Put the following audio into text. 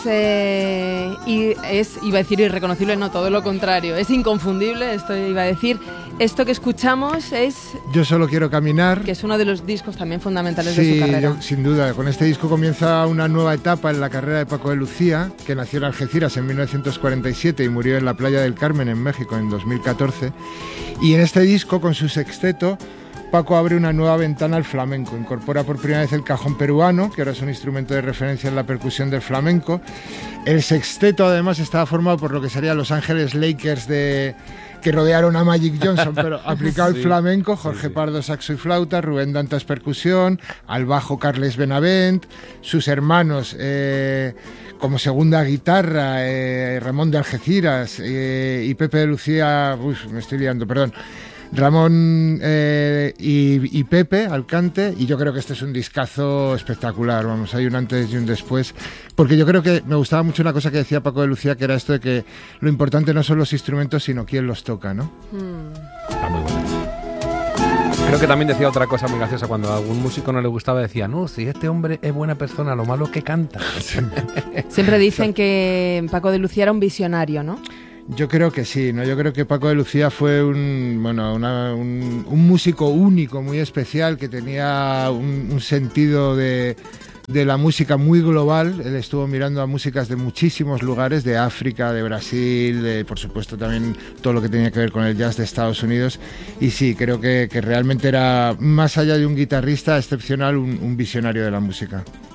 Y iba a decir irreconocible, no, todo lo contrario, es inconfundible, esto iba a decir. Esto que escuchamos es... Yo solo quiero caminar. Que es uno de los discos también fundamentales de su carrera. Sí, sin duda. Con este disco comienza una nueva etapa en la carrera de Paco de Lucía, que nació en Algeciras en 1947 y murió en la Playa del Carmen, en México, en 2014. Y en este disco, con su sexteto, Paco abre una nueva ventana al flamenco. Incorpora por primera vez el cajón peruano, que ahora es un instrumento de referencia en la percusión del flamenco. El sexteto, además, estaba formado por lo que serían Los Ángeles Lakers que rodearon a Magic Johnson, pero aplicado al flamenco. Jorge Pardo, saxo y flauta, Rubén Dantas, percusión, al bajo Carles Benavent, sus hermanos como segunda guitarra, Ramón de Algeciras y Pepe de Lucía, me estoy liando, perdón, Ramón y Pepe al cante, y yo creo que este es un discazo espectacular, vamos, hay un antes y un después, porque yo creo que me gustaba mucho una cosa que decía Paco de Lucía, que era esto de que lo importante no son los instrumentos, sino quién los toca, ¿no? Está muy bueno. Creo que también decía otra cosa muy graciosa, cuando a algún músico no le gustaba, decía, no, si este hombre es buena persona, lo malo es que canta. Siempre dicen que Paco de Lucía era un visionario, ¿no? Yo creo que sí, ¿no? Yo creo que Paco de Lucía fue un músico único, muy especial, que tenía un sentido de la música muy global. Él estuvo mirando a músicas de muchísimos lugares, de África, de Brasil, por supuesto también todo lo que tenía que ver con el jazz de Estados Unidos. Y sí, creo que realmente era, más allá de un guitarrista excepcional, un visionario de la música.